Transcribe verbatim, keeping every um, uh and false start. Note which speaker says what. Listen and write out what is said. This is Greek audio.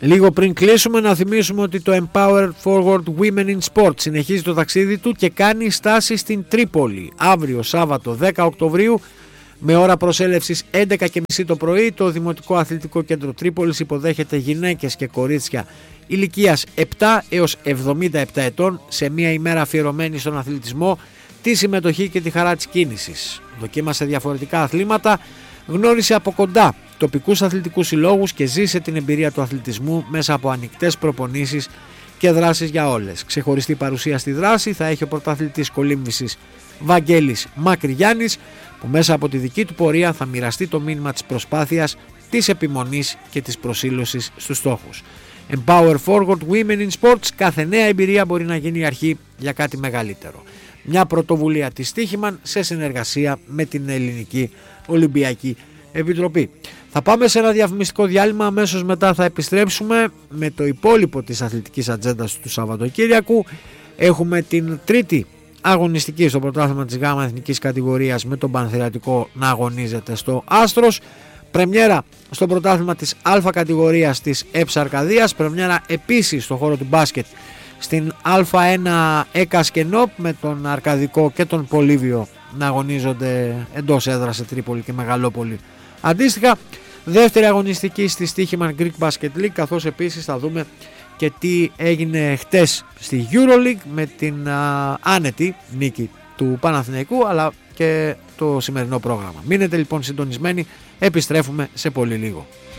Speaker 1: Λίγο πριν κλείσουμε να θυμίσουμε ότι το Empower Forward Women in Sport συνεχίζει το ταξίδι του και κάνει στάση στην Τρίπολη. Αύριο Σάββατο δέκα Οκτωβρίου με ώρα προσέλευσης έντεκα και μισή το πρωί το Δημοτικό Αθλητικό Κέντρο Τρίπολης υποδέχεται γυναίκες και κορίτσια ηλικίας επτά έως εβδομήντα επτά ετών σε μια ημέρα αφιερωμένη στον αθλητισμό, τη συμμετοχή και τη χαρά της κίνησης. Δοκίμασε διαφορετικά αθλήματα, γνώρισε από κοντά τοπικούς αθλητικούς συλλόγους και ζήσε την εμπειρία του αθλητισμού μέσα από ανοιχτές προπονήσεις και δράσεις για όλες. Ξεχωριστή παρουσία στη δράση θα έχει ο πρωταθλητής κολύμβησης Βαγγέλης Μακρυγιάννης, που μέσα από τη δική του πορεία θα μοιραστεί το μήνυμα της προσπάθειας, της επιμονής και της προσήλωσης στους στόχους. Empower Forward Women in Sports, κάθε νέα εμπειρία μπορεί να γίνει η αρχή για κάτι μεγαλύτερο. Μια πρωτοβουλία της Στίχημαν σε συνεργασία με την Ελληνική Ολυμπιακή Επιτροπή. Θα πάμε σε ένα διαφημιστικό διάλειμμα, αμέσως μετά θα επιστρέψουμε με το υπόλοιπο της αθλητικής ατζέντας του Σαββατοκύριακου. Έχουμε την τρίτη αγωνιστική στο πρωτάθλημα της ΓΑΜΑ εθνικής κατηγορίας με τον Πανθηριακό να αγωνίζεται στο Άστρος. Πρεμιέρα στο πρωτάθλημα της Α κατηγορίας της ΕΠΣ Αρκαδίας. Πρεμιέρα επίσης στο χώρο του μπάσκετ στην Α1 ΕΚΑ Σκενόπ με τον Αρκαδικό και τον Πολύβιο να αγωνίζονται εντός έδρας σε Τρίπολη και Μεγαλόπολη. Αντίστοιχα, δεύτερη αγωνιστική στη Στίχημαν Greek Basket League, καθώς επίσης θα δούμε και τι έγινε χτες στη EuroLeague με την α, άνετη νίκη του Παναθηναϊκού, αλλά και το σημερινό πρόγραμμα. Μείνετε λοιπόν συντονισμένοι, επιστρέφουμε σε πολύ λίγο.